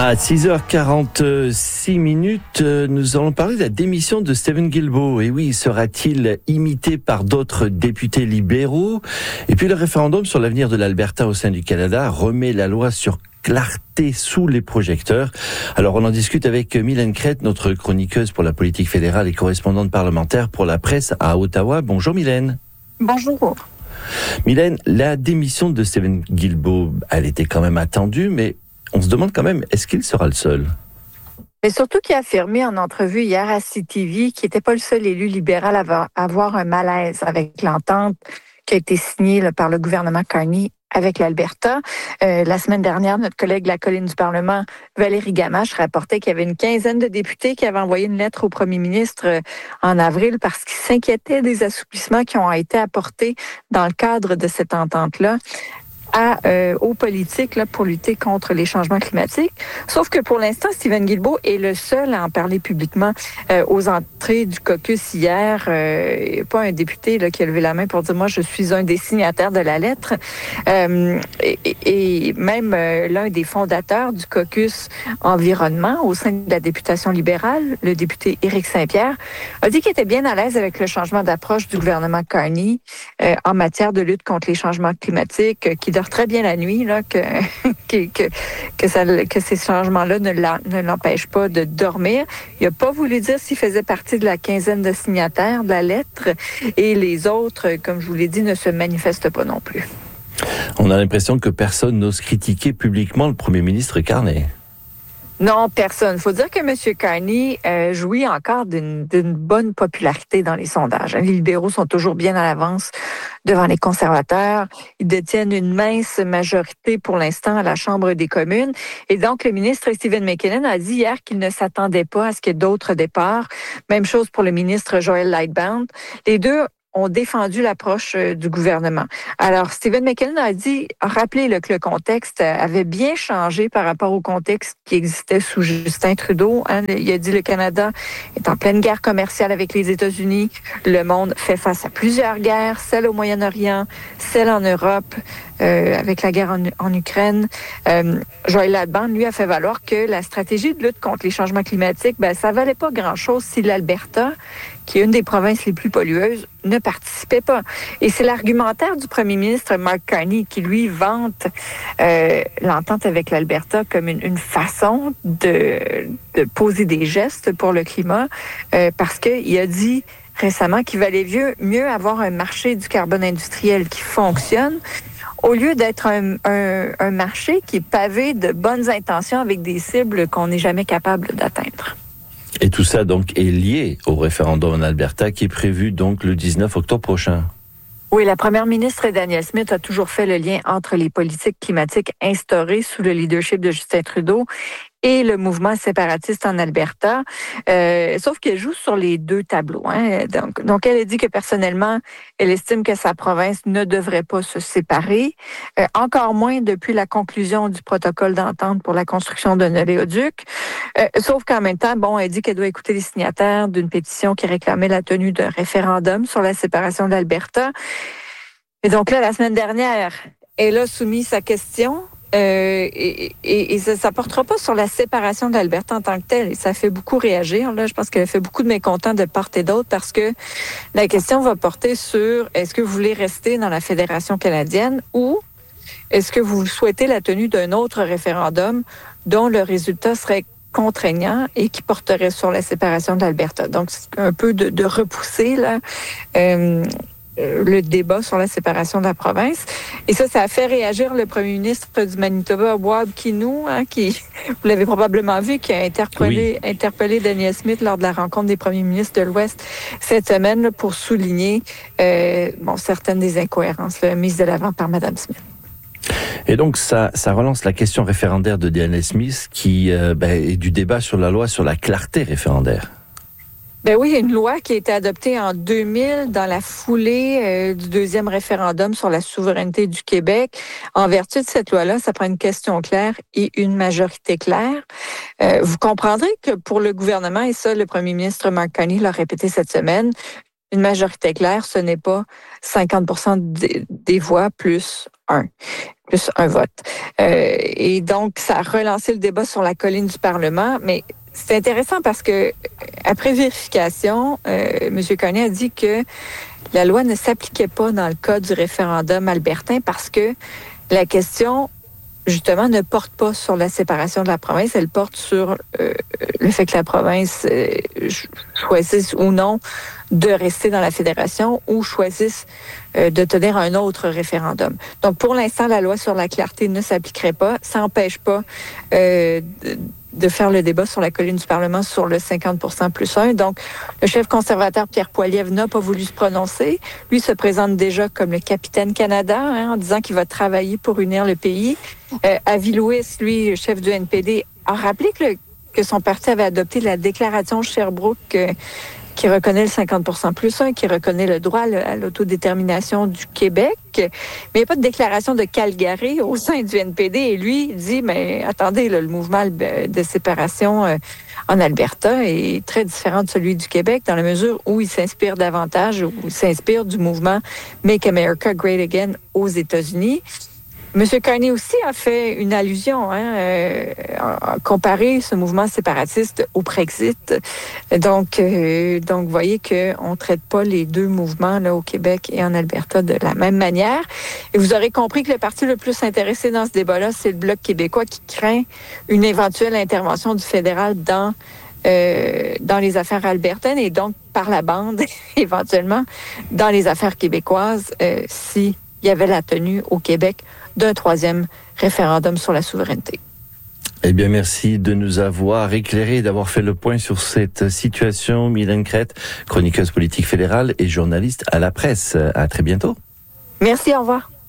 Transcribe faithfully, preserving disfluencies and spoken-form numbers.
À six heures quarante-six minutes, nous allons parler de la démission de Steven Guilbeault. Et oui, sera-t-il imité par d'autres députés libéraux? Et puis le référendum sur l'avenir de l'Alberta au sein du Canada remet la loi sur clarté sous les projecteurs. Alors on en discute avec Mylène Crête, notre chroniqueuse pour la politique fédérale et correspondante parlementaire pour la presse à Ottawa. Bonjour Mylène. Bonjour. Mylène, la démission de Steven Guilbeault, elle était quand même attendue, mais on se demande quand même, est-ce qu'il sera le seul? Mais surtout qu'il a affirmé en entrevue hier à C T V qu'il n'était pas le seul élu libéral à avoir un malaise avec l'entente qui a été signée là, par le gouvernement Carney avec l'Alberta. Euh, la semaine dernière, notre collègue de la colline du Parlement, Valérie Gamache, rapportait qu'il y avait une quinzaine de députés qui avaient envoyé une lettre au premier ministre euh, en avril parce qu'ils s'inquiétaient des assouplissements qui ont été apportés dans le cadre de cette entente-là à, euh, aux politiques là, pour lutter contre les changements climatiques. Sauf que pour l'instant, Steven Guilbeault est le seul à en parler publiquement euh, aux entrées du caucus hier. Euh, pas un député là, qui a levé la main pour dire « moi, je suis un des signataires de la lettre euh, ». Et, et même euh, l'un des fondateurs du caucus environnement au sein de la députation libérale, le député Éric Saint-Pierre, a dit qu'il était bien à l'aise avec le changement d'approche du gouvernement Carney euh, en matière de lutte contre les changements climatiques, euh, qui très bien la nuit, là, que, que, que, que, ça, que ces changements-là ne, la, ne l'empêchent pas de dormir. Il n'a pas voulu dire s'il faisait partie de la quinzaine de signataires de la lettre et les autres, comme je vous l'ai dit, ne se manifestent pas non plus. On a l'impression que personne n'ose critiquer publiquement le premier ministre Carney. Non, personne. Il faut dire que M. Carney euh, jouit encore d'une, d'une bonne popularité dans les sondages. Les libéraux sont toujours bien à l'avance devant les conservateurs. Ils détiennent une mince majorité pour l'instant à la Chambre des communes. Et donc, le ministre Stephen McKinnon a dit hier qu'il ne s'attendait pas à ce qu'il y ait d'autres départs. Même chose pour le ministre Joel Lightbound. Les deux ont défendu l'approche du gouvernement. Alors, Stephen McKinnon a dit, a rappelé là, que le contexte avait bien changé par rapport au contexte qui existait sous Justin Trudeau. Hein. Il a dit le Canada est en pleine guerre commerciale avec les États-Unis. Le monde fait face à plusieurs guerres, celle au Moyen-Orient, celle en Europe, euh, avec la guerre en, en Ukraine. Euh, Joel Lightbound, lui, a fait valoir que la stratégie de lutte contre les changements climatiques, ben, ça valait pas grand-chose si l'Alberta, qui est une des provinces les plus pollueuses, ne participait pas. Et c'est l'argumentaire du premier ministre Mark Carney qui, lui, vante euh, l'entente avec l'Alberta comme une, une façon de, de poser des gestes pour le climat, euh, parce qu'il a dit récemment qu'il valait mieux, mieux avoir un marché du carbone industriel qui fonctionne au lieu d'être un, un, un marché qui est pavé de bonnes intentions avec des cibles qu'on n'est jamais capable d'atteindre. Et tout ça donc est lié au référendum en Alberta qui est prévu donc le dix-neuf octobre prochain. Oui, la première ministre Danielle Smith a toujours fait le lien entre les politiques climatiques instaurées sous le leadership de Justin Trudeau et le mouvement séparatiste en Alberta, euh, sauf qu'elle joue sur les deux tableaux. Hein. Donc, donc, elle a dit que personnellement, elle estime que sa province ne devrait pas se séparer, euh, encore moins depuis la conclusion du protocole d'entente pour la construction d'un oléoduc. Euh, sauf qu'en même temps, bon, elle dit qu'elle doit écouter les signataires d'une pétition qui réclamait la tenue d'un référendum sur la séparation de l'Alberta. Et donc là, la semaine dernière, elle a soumis sa question. Euh, et, et, et ça ne portera pas sur la séparation de l'Alberta en tant que telle. Et ça fait beaucoup réagir. Là, je pense qu'elle a fait beaucoup de mécontents de part et d'autre parce que la question va porter sur est-ce que vous voulez rester dans la Fédération canadienne ou est-ce que vous souhaitez la tenue d'un autre référendum dont le résultat serait contraignant et qui porterait sur la séparation de l'Alberta. Donc, c'est un peu de, de repousser là. Euh, le débat sur la séparation de la province. Et ça, ça a fait réagir le premier ministre du Manitoba, Wab Kinew, hein, qui, vous l'avez probablement vu, qui a interpellé, oui. interpellé Danielle Smith lors de la rencontre des premiers ministres de l'Ouest cette semaine là, pour souligner euh, bon, certaines des incohérences là, mises de l'avant par Mme Smith. Et donc, ça, ça relance la question référendaire de Danielle Smith qui euh, ben, est du débat sur la loi sur la clarté référendaire. Ben oui, il y a une loi qui a été adoptée en deux mille dans la foulée euh, du deuxième référendum sur la souveraineté du Québec. En vertu de cette loi-là, ça prend une question claire et une majorité claire. Euh, vous comprendrez que pour le gouvernement, et ça, le premier ministre Mark Carney l'a répété cette semaine, une majorité claire, ce n'est pas cinquante pour cent des, des voix plus un. plus un vote. Euh, et donc, ça a relancé le débat sur la colline du Parlement, mais c'est intéressant parce que, après vérification, euh, M. Carney a dit que la loi ne s'appliquait pas dans le cas du référendum albertain parce que la question, justement, ne porte pas sur la séparation de la province, elle porte sur euh, le fait que la province euh, choisisse ou non de rester dans la fédération ou choisisse euh, de tenir un autre référendum. Donc, pour l'instant, la loi sur la clarté ne s'appliquerait pas. Ça n'empêche pas euh, de, de faire le débat sur la colline du Parlement sur le cinquante pour cent plus un. Donc, le chef conservateur Pierre Poilievre n'a pas voulu se prononcer. Lui se présente déjà comme le capitaine Canada, hein, en disant qu'il va travailler pour unir le pays. Euh, Avi Lewis, lui, chef du N P D, a rappelé que, le, que son parti avait adopté la déclaration Sherbrooke euh, qui reconnaît le cinquante pour cent plus un, qui reconnaît le droit à l'autodétermination du Québec. Mais il n'y a pas de déclaration de Calgary au sein du N P D. Et lui dit, mais attendez, là, le mouvement de séparation euh, en Alberta est très différent de celui du Québec dans la mesure où il s'inspire davantage, où il s'inspire du mouvement Make America Great Again aux États-Unis. M. Carney aussi a fait une allusion, hein, euh, a comparé ce mouvement séparatiste au Brexit. Donc, euh, donc, vous voyez qu'on ne traite pas les deux mouvements là au Québec et en Alberta de la même manière. Et vous aurez compris que le parti le plus intéressé dans ce débat-là, c'est le Bloc québécois qui craint une éventuelle intervention du fédéral dans euh, dans les affaires albertaines et donc par la bande, éventuellement, dans les affaires québécoises, euh, si il y avait la tenue au Québec d'un troisième référendum sur la souveraineté. Eh bien, merci de nous avoir éclairé, d'avoir fait le point sur cette situation. Mylène Crête, chroniqueuse politique fédérale et journaliste à la presse. À très bientôt. Merci, au revoir.